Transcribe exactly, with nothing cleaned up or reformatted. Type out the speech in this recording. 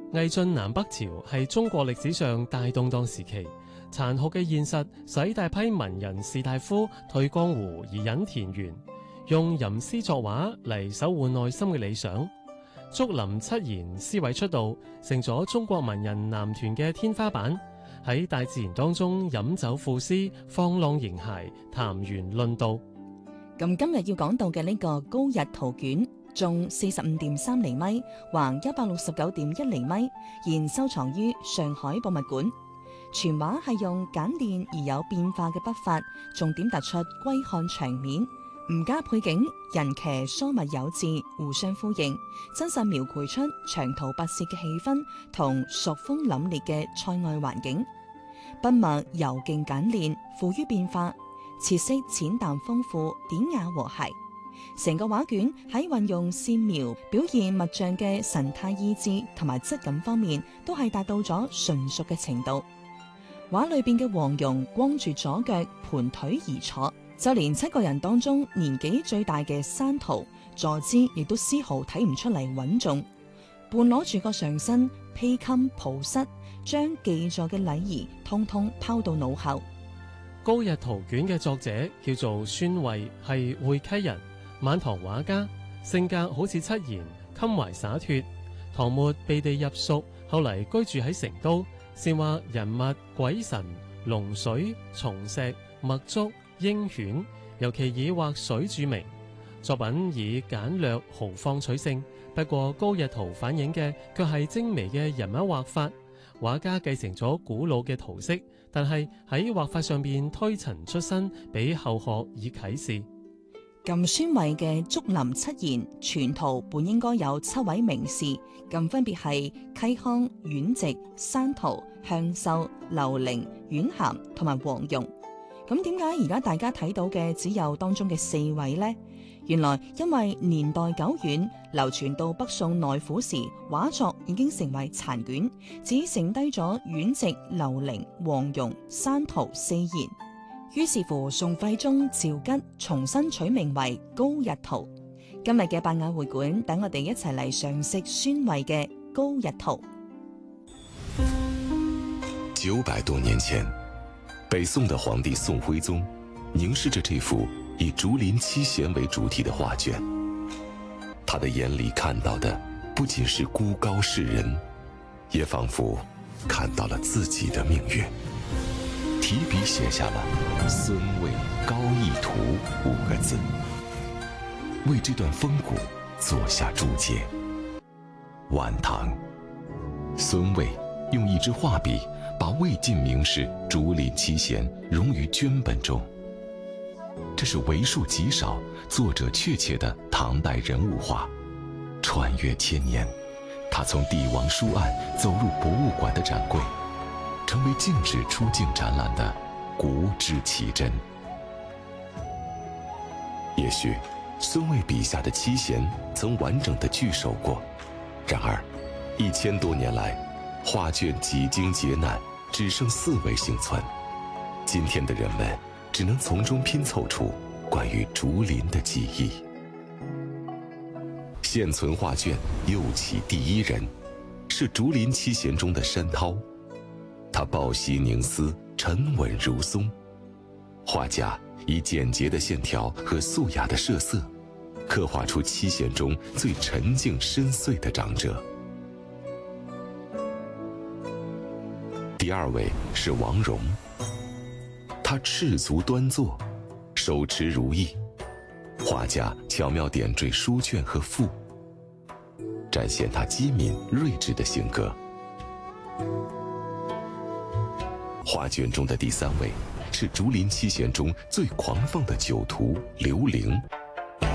魏晉南北朝係中國歷史上大動盪時期，殘酷嘅現實使大批文人士大夫退江湖而隱田園，用吟詩作畫嚟守護內心嘅理想。竹林七賢詩卉出道，成咗中國文人男團嘅天花板。喺大自然當中飲酒賦詩，放浪形骸，談玄論道。 咁今日要講到嘅呢個高逸圖卷，重四十五點三厘米，橫一百六十九點一厘米，現收藏於上海博物館。全畫係用簡練而有變化嘅筆法，重點突出歸漢場面，唔加配景，人騎疏密有致，互相呼應，真實描繪出長途跋涉嘅氣氛同蜀風凜冽嘅塞外環境。筆墨柔勁簡練，富於變化，設色淺淡豐富，典雅和諧。成個畫卷喺運用線描、表現物象嘅神態意志同埋質感方面，都係達到咗純熟嘅程度。畫裏邊嘅黃蓉光住左腳盤腿而坐，就連七個人當中年紀最大嘅山徒坐姿亦都絲毫睇唔出嚟穩重，半攞住個上身披襟抱膝，將記載嘅禮儀通通拋到腦後。 高逸圖卷嘅作者叫做孫慧，係會稽人，晚唐畫家，性格好似七賢，襟懷灑脫。唐末避地入蜀，後嚟居住喺成都，善畫人物、鬼神、龍水、松石、墨竹、鷹犬，尤其以畫水著名。作品以簡略豪放取勝，不過高逸圖反映嘅卻係精微嘅人物畫法。畫家繼承咗古老嘅圖式，但係喺畫法上邊推陳出新，俾後學以啟示。 咁孫慧嘅竹林七賢全圖本應該有七位名士，咁分別係嵇康、阮籍、山圖、向秀、劉伶、阮咸同埋黃蓉。咁點解而家大家睇到嘅只有當中嘅四位呢？原來因為年代久遠，流傳到北宋內府時，畫作已經成為殘卷，只剩低咗阮籍、劉伶、黃蓉、山圖四賢。於是乎，宋徽宗趙佶重新取名為高逸圖。今日嘅百雅會館，等我哋一齊嚟賞識孫慧嘅高逸圖。 九百多年前，北宋的皇帝宋徽宗凝視着這幅以竹林七賢為主題的畫卷，他的眼裏看到的不僅是孤高世人，也仿佛看到了自己的命運。提筆寫下了“孫慧高逸圖”五個字，為這段風骨做下注解。晚唐，孫慧用一支畫筆把魏晉名士竹林七賢融於絹本中，這是為數極少作者確切的唐代人物畫。穿越千年，他從帝王書案走入博物館的展櫃，成為禁止出境展覽的國之奇珍。也許孫慧筆下的七賢曾完整的聚首過，然而一千多年來，畫卷幾經劫難，只剩四位幸存。今天的人們只能從中拼湊出關於竹林的記憶。現存畫卷又起第一人，是竹林七賢中的山濤。他抱膝凝思，沉穩如松。畫家以簡潔的線條和素雅的設色，刻畫出七賢中最沉靜深邃的長者。第二位是王戎，他赤足端坐，手持如意，畫家巧妙點綴書卷和賦，展現他機敏睿智的性格。畫卷中的第三位是竹林七賢中最狂放的酒徒劉伶，